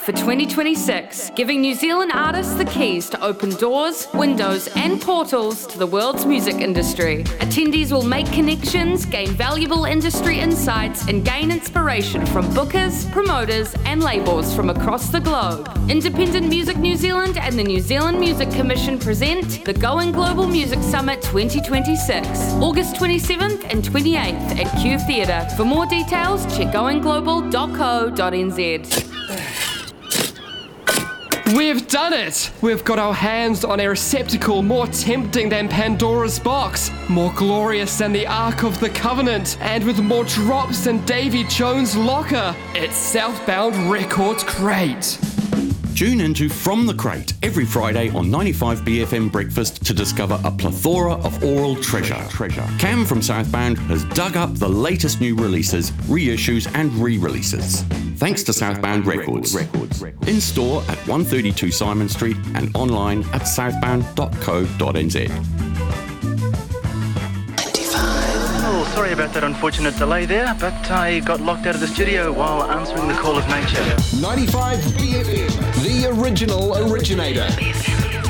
for 2026, giving New Zealand artists the keys to open doors, windows, and portals to the world's music industry. Attendees will make connections, gain valuable industry insights, and gain inspiration from bookers, promoters, and labels from across the globe. Independent Music New Zealand and the New Zealand Music Commission present the Going Global Music Summit 2026, August 27th and 28th at Q Theatre. For more details, check goingglobal.co.nz. We've done it! We've got our hands on a receptacle more tempting than Pandora's box, more glorious than the Ark of the Covenant, and with more drops than Davy Jones' locker. It's Southbound Records Crate. Tune into From the Crate every Friday on 95BFM Breakfast to discover a plethora of oral treasure. Cam from Southbound has dug up the latest new releases, reissues and re-releases. Thanks to Southbound Records. In store at 132 Simon Street and online at southbound.co.nz. Oh, sorry about that unfortunate delay there, but I got locked out of the studio while answering the call of nature. 95BFM, the original originator.